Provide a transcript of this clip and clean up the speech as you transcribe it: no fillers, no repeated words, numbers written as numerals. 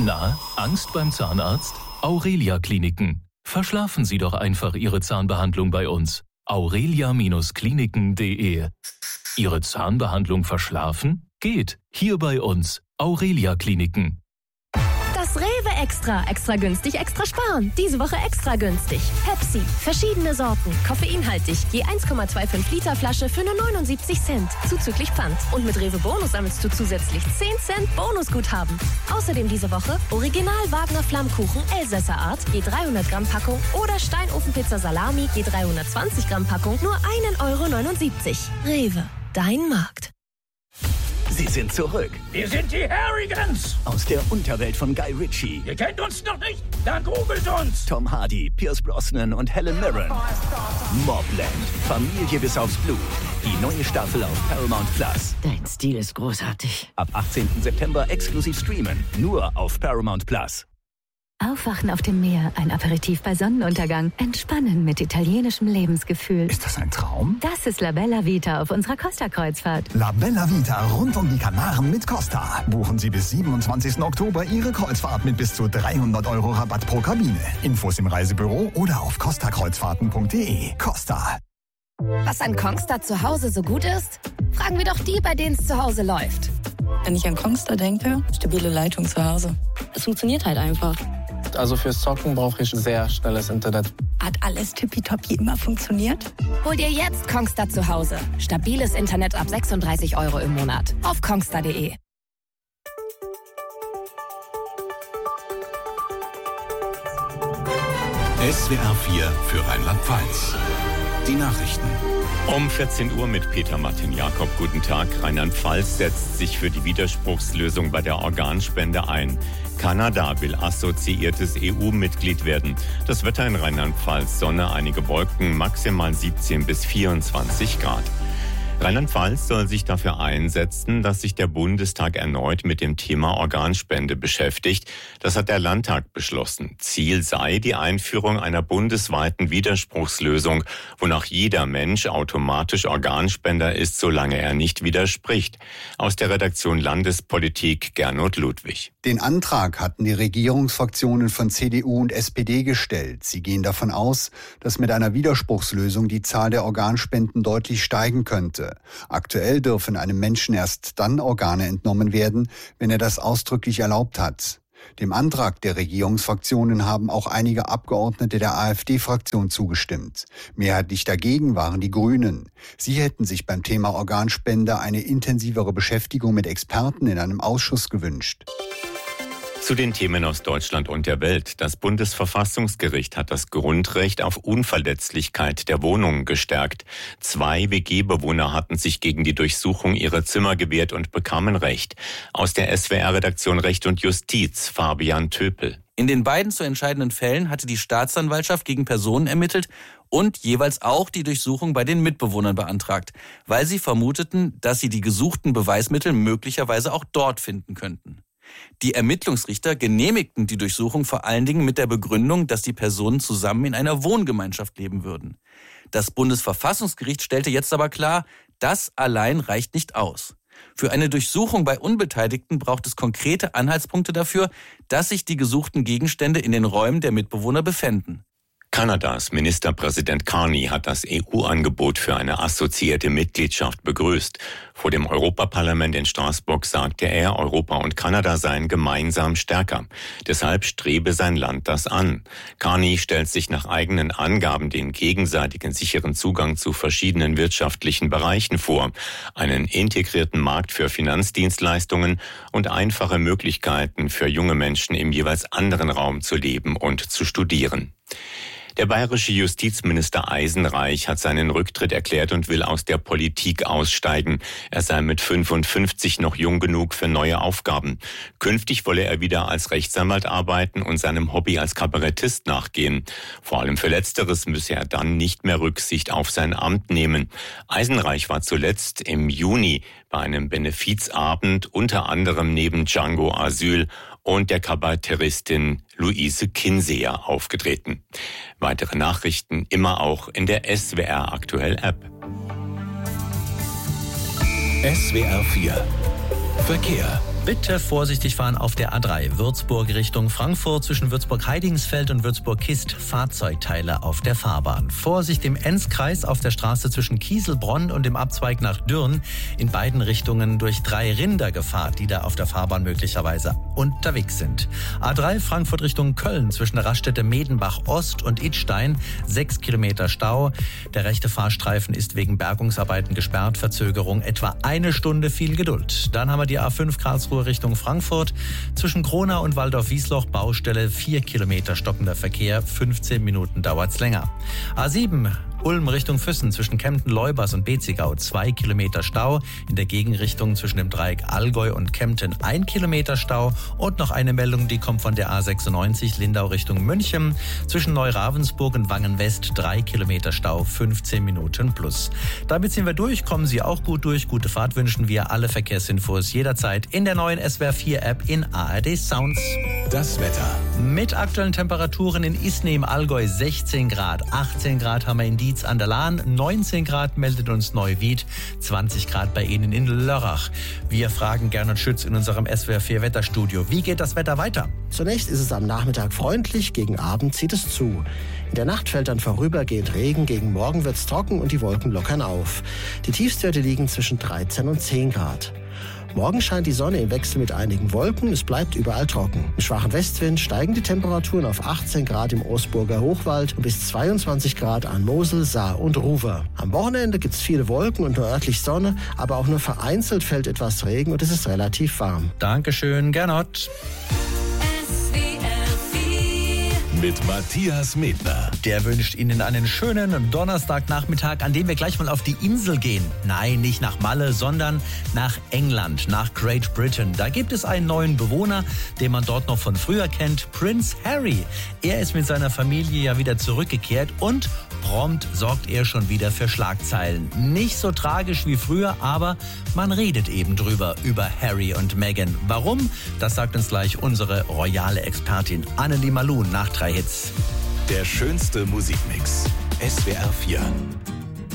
Na, Angst beim Zahnarzt? Aurelia Kliniken. Verschlafen Sie doch einfach Ihre Zahnbehandlung bei uns. aurelia-kliniken.de. Ihre Zahnbehandlung verschlafen? Geht. Hier bei uns. Aurelia Kliniken. Das Rewe Extra. Extra günstig, extra sparen. Diese Woche extra günstig. Pepsi. Verschiedene Sorten. Koffeinhaltig. Je 1,25 Liter Flasche für nur 79 Cent. Zuzüglich Pfand. Und mit Rewe Bonus sammelst du zusätzlich 10 Cent Bonusguthaben. Außerdem diese Woche Original Wagner Flammkuchen Elsässer Art. Je 300 Gramm Packung. Oder Steinofenpizza Salami. Je 320 Gramm Packung. Nur 1,79 €. Rewe. Dein Markt. Sie sind zurück. Wir sind die Harrigans. Aus der Unterwelt von Guy Ritchie. Ihr kennt uns noch nicht? Dann googelt uns. Tom Hardy, Pierce Brosnan und Helen Mirren. Mobland. Familie bis aufs Blut. Die neue Staffel auf Paramount Plus. Dein Stil ist großartig. Ab 18. September exklusiv streamen. Nur auf Paramount Plus. Aufwachen auf dem Meer, ein Aperitif bei Sonnenuntergang, entspannen mit italienischem Lebensgefühl. Ist das ein Traum? Das ist La Bella Vita auf unserer Costa-Kreuzfahrt. La Bella Vita rund um die Kanaren mit Costa. Buchen Sie bis 27. Oktober Ihre Kreuzfahrt mit bis zu 300 € Rabatt pro Kabine. Infos im Reisebüro oder auf costakreuzfahrten.de. Costa. Was an Kongstar zu Hause so gut ist? Fragen wir doch die, bei denen es zu Hause läuft. Wenn ich an Kongstar denke, stabile Leitung zu Hause. Es funktioniert halt einfach. Also fürs Zocken brauche ich sehr schnelles Internet. Hat alles tippitoppi immer funktioniert? Hol dir jetzt Kongstar zu Hause. Stabiles Internet ab 36 € im Monat. Auf kongstar.de. SWR 4 für Rheinland-Pfalz. Die Nachrichten. Um 14 Uhr mit Peter Martin Jakob. Guten Tag. Rheinland-Pfalz setzt sich für die Widerspruchslösung bei der Organspende ein. Kanada will assoziiertes EU-Mitglied werden. Das Wetter in Rheinland-Pfalz: Sonne, einige Wolken, maximal 17 bis 24 Grad. Rheinland-Pfalz soll sich dafür einsetzen, dass sich der Bundestag erneut mit dem Thema Organspende beschäftigt. Das hat der Landtag beschlossen. Ziel sei die Einführung einer bundesweiten Widerspruchslösung, wonach jeder Mensch automatisch Organspender ist, solange er nicht widerspricht. Aus der Redaktion Landespolitik Gernot Ludwig. Den Antrag hatten die Regierungsfraktionen von CDU und SPD gestellt. Sie gehen davon aus, dass mit einer Widerspruchslösung die Zahl der Organspenden deutlich steigen könnte. Aktuell dürfen einem Menschen erst dann Organe entnommen werden, wenn er das ausdrücklich erlaubt hat. Dem Antrag der Regierungsfraktionen haben auch einige Abgeordnete der AfD-Fraktion zugestimmt. Mehrheitlich dagegen waren die Grünen. Sie hätten sich beim Thema Organspende eine intensivere Beschäftigung mit Experten in einem Ausschuss gewünscht. Zu den Themen aus Deutschland und der Welt. Das Bundesverfassungsgericht hat das Grundrecht auf Unverletzlichkeit der Wohnungen gestärkt. 2 WG-Bewohner hatten sich gegen die Durchsuchung ihrer Zimmer gewehrt und bekamen Recht. Aus der SWR-Redaktion Recht und Justiz, Fabian Töpel. In den beiden zu entscheidenden Fällen hatte die Staatsanwaltschaft gegen Personen ermittelt und jeweils auch die Durchsuchung bei den Mitbewohnern beantragt, weil sie vermuteten, dass sie die gesuchten Beweismittel möglicherweise auch dort finden könnten. Die Ermittlungsrichter genehmigten die Durchsuchung vor allen Dingen mit der Begründung, dass die Personen zusammen in einer Wohngemeinschaft leben würden. Das Bundesverfassungsgericht stellte jetzt aber klar, das allein reicht nicht aus. Für eine Durchsuchung bei Unbeteiligten braucht es konkrete Anhaltspunkte dafür, dass sich die gesuchten Gegenstände in den Räumen der Mitbewohner befänden. Kanadas Ministerpräsident Carney hat das EU-Angebot für eine assoziierte Mitgliedschaft begrüßt. Vor dem Europaparlament in Straßburg sagte er, Europa und Kanada seien gemeinsam stärker. Deshalb strebe sein Land das an. Carney stellt sich nach eigenen Angaben den gegenseitigen sicheren Zugang zu verschiedenen wirtschaftlichen Bereichen vor, einen integrierten Markt für Finanzdienstleistungen und einfache Möglichkeiten für junge Menschen im jeweils anderen Raum zu leben und zu studieren. Der bayerische Justizminister Eisenreich hat seinen Rücktritt erklärt und will aus der Politik aussteigen. Er sei mit 55 noch jung genug für neue Aufgaben. Künftig wolle er wieder als Rechtsanwalt arbeiten und seinem Hobby als Kabarettist nachgehen. Vor allem für Letzteres müsse er dann nicht mehr Rücksicht auf sein Amt nehmen. Eisenreich war zuletzt im Juni bei einem Benefizabend unter anderem neben Django Asyl und der Kabarettistin Luise Kinseher aufgetreten. Weitere Nachrichten immer auch in der SWR Aktuell App. SWR 4 Verkehr. Bitte vorsichtig fahren auf der A3 Würzburg Richtung Frankfurt zwischen Würzburg-Heidingsfeld und Würzburg-Kist. Fahrzeugteile auf der Fahrbahn. Vorsicht im Enzkreis auf der Straße zwischen Kieselbronn und dem Abzweig nach Dürn. In beiden Richtungen durch 3 Rinder Gefahr, die da auf der Fahrbahn möglicherweise unterwegs sind. A3 Frankfurt Richtung Köln zwischen der Raststätte Medenbach Ost und Idstein. 6 Kilometer Stau. Der rechte Fahrstreifen ist wegen Bergungsarbeiten gesperrt. Verzögerung etwa 1 Stunde. Viel Geduld. Dann haben wir die A5 Karlsruhe Richtung Frankfurt. Zwischen Kronau und Waldorf-Wiesloch Baustelle 4 Kilometer stockender Verkehr. 15 Minuten dauert's länger. A7 Ulm Richtung Füssen zwischen Kempten-Leubers und Betzigau 2 Kilometer Stau. In der Gegenrichtung zwischen dem Dreieck Allgäu und Kempten 1 Kilometer Stau. Und noch eine Meldung, die kommt von der A96 Lindau Richtung München. Zwischen Neuravensburg und Wangen-West 3 Kilometer Stau, 15 Minuten plus. Damit sind wir durch. Kommen Sie auch gut durch. Gute Fahrt wünschen wir. Alle Verkehrsinfos jederzeit in der neuen SWR 4 App in ARD Sounds. Das Wetter. Mit aktuellen Temperaturen in Isny im Allgäu 16 Grad. 18 Grad haben wir in Dietz an der Lahn. 19 Grad meldet uns Neuwied. 20 Grad bei Ihnen in Lörrach. Wir fragen Gernot Schütz in unserem SWR 4 Wetterstudio. Wie geht das Wetter weiter? Zunächst ist es am Nachmittag freundlich. Gegen Abend zieht es zu. In der Nacht fällt dann vorübergehend Regen. Gegen Morgen wird es trocken und die Wolken lockern auf. Die Tiefstwerte liegen zwischen 13 und 10 Grad. Morgen scheint die Sonne im Wechsel mit einigen Wolken. Es bleibt überall trocken. Im schwachen Westwind steigen die Temperaturen auf 18 Grad im Osburger Hochwald und bis 22 Grad an Mosel, Saar und Ruwer. Am Wochenende gibt es viele Wolken und nur örtlich Sonne, aber auch nur vereinzelt fällt etwas Regen und es ist relativ warm. Dankeschön, Gernot. Mit Matthias Medler. Der wünscht Ihnen einen schönen Donnerstagnachmittag, an dem wir gleich mal auf die Insel gehen. Nein, nicht nach Malle, sondern nach England, nach Great Britain. Da gibt es einen neuen Bewohner, den man dort noch von früher kennt, Prince Harry. Er ist mit seiner Familie ja wieder zurückgekehrt und prompt sorgt er schon wieder für Schlagzeilen. Nicht so tragisch wie früher, aber man redet eben drüber, über Harry und Meghan. Warum? Das sagt uns gleich unsere royale Expertin Annelie Malun nach 3 Hits. Der schönste Musikmix. SWR 4.